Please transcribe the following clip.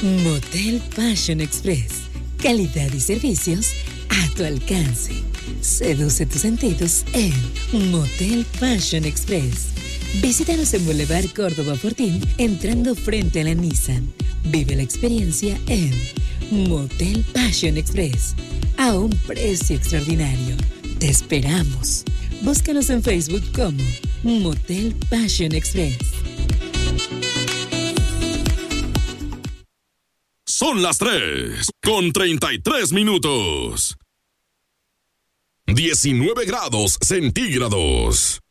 Motel Passion Express. Calidad y servicios a tu alcance. Seduce tus sentidos en Motel Passion Express. Visítanos en Boulevard Córdoba Fortín, entrando frente a la Nissan. Vive la experiencia en Motel Passion Express, a un precio extraordinario. Te esperamos. Búscanos en Facebook como Motel Passion Express. Son las 3:33. 19 grados centígrados.